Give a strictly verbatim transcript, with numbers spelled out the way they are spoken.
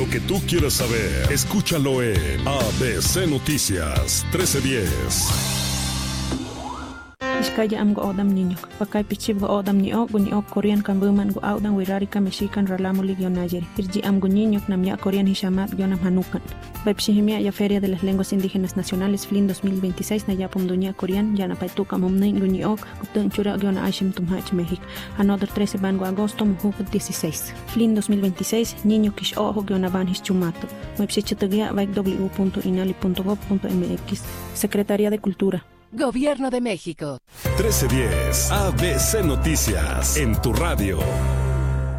que tú quieres saber, escúchalo en A B C Noticias trece diez. Iskaya am go odam niño. Pakay pichib go odam ni ok, guni ok Korean kan buman go audan wirari ka mexican ralamuli gyo Nayer. Irji am go niño nam ya Korean hishamat gyo nam hanukan. Baipshihimia ya Feria de las Lenguas Indígenas Nacionales F L I N dos mil veintiséis na yapum dunia Korean ya na paituka momnain guni ok, gutun chura gyo na Aishim tumhach México. Another trece ban go agosto muhukut dieciséis. F L I N dos mil veintiséis niño kish ojo gyo na ban hischumato. Baipshichatagia vaik w punto inali punto gov punto m x. Secretaría de Cultura. Gobierno de México. trece diez A B C Noticias en tu radio.